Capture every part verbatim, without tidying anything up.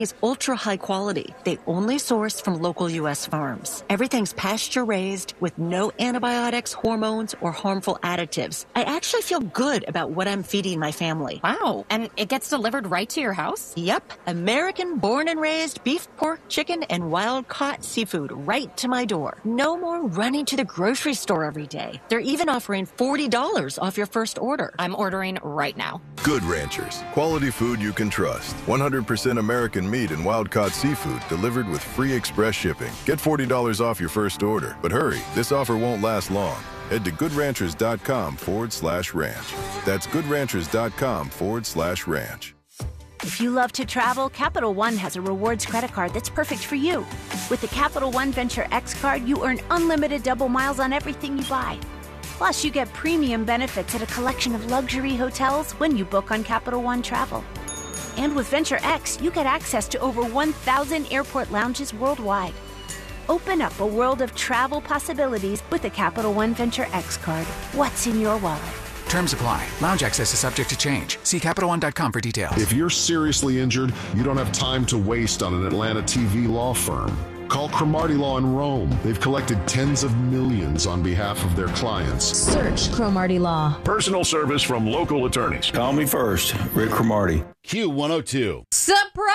is ultra high quality. They only source from local U S farms. Everything's pasture raised with no antibiotics, hormones, or harmful additives. I actually feel good about what I'm feeding my family. Wow. And it gets delivered right to your house? Yep. American born and raised beef, pork, chicken, and wild caught seafood right to my door. No more running to the grocery store every day. They're even offering forty dollars off your first order. I'm ordering right now. Good Ranchers. Quality food you can trust. one hundred percent American meat and wild-caught seafood delivered with free express shipping. Get forty dollars off your first order. But hurry, this offer won't last long. Head to goodranchers.com forward slash ranch. That's goodranchers.com forward slash ranch. If you love to travel, Capital One has a rewards credit card that's perfect for you. With the Capital One Venture X card, you earn unlimited double miles on everything you buy. Plus, you get premium benefits at a collection of luxury hotels when you book on Capital One Travel. And with Venture X, you get access to over one thousand airport lounges worldwide. Open up a world of travel possibilities with the Capital One Venture X card. What's in your wallet? Terms apply. Lounge access is subject to change. See Capital One dot com for details. If you're seriously injured, you don't have time to waste on an Atlanta T V law firm. Call Cromartie Law in Rome. They've collected tens of millions on behalf of their clients. Search Cromartie Law. Personal service from local attorneys. Call me first, Rick Cromartie. Q one oh two. Surprise!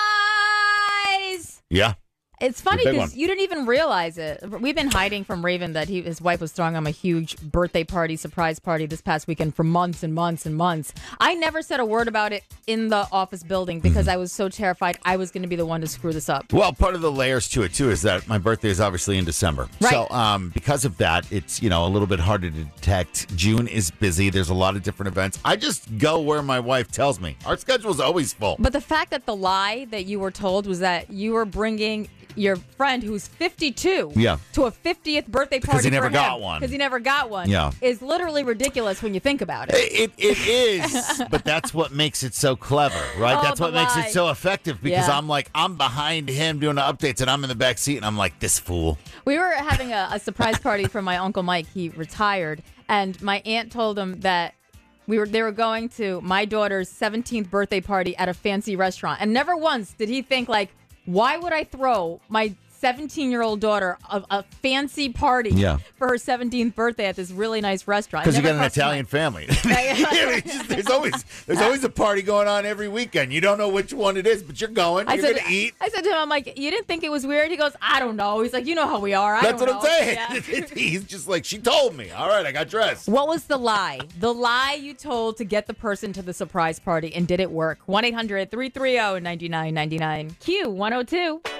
Yeah. It's funny because you didn't even realize it. We've been hiding from Raven that he, his wife was throwing him a huge birthday party, surprise party this past weekend for months and months and months. I never said a word about it in the office building because mm-hmm. I was so terrified I was going to be the one to screw this up. Well, part of the layers to it, too, is that my birthday is obviously in December. Right. So um, because of that, it's, you know, a little bit harder to detect. June is busy. There's a lot of different events. I just go where my wife tells me. Our schedule's always full. But the fact that the lie that you were told was that you were bringing your friend who's fifty-two yeah. to a fiftieth birthday party because he never for got him, one. Because he never got one. Yeah. Is literally ridiculous when you think about it. It, it is, but that's what makes it so clever, right? Oh, that's what makes lie. it so effective because yeah. I'm like, I'm behind him doing the updates and I'm in the back seat and I'm like, this fool. We were having a, a surprise party for my Uncle Mike. He retired, and my aunt told him that We were they were going to my daughter's seventeenth birthday party at a fancy restaurant. And never once did he think, like, why would I throw my seventeen-year-old daughter a, a fancy party yeah. for her seventeenth birthday at this really nice restaurant? Because you got an Italian family. Yeah, just, there's always there's always a party going on every weekend. You don't know which one it is, but you're going. You're going to eat. I said to him, I'm like, you didn't think it was weird? He goes, I don't know. He's like, you know how we are. I That's don't what know. I'm saying. Yeah. He's just like, she told me. All right, I got dressed. What was the lie? The lie you told to get the person to the surprise party, and did it work? one eight hundred three three zero nine nine nine nine. Q one oh two.